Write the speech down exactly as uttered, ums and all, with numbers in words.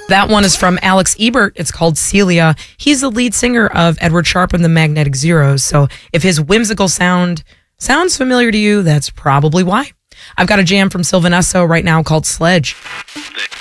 That one is from Alex Ebert. It's called Celia. He's the lead singer of Edward Sharpe and the Magnetic Zeros. So if his whimsical sound sounds familiar to you, that's probably why. I've got a jam from Sylvan Esso right now called Sledge.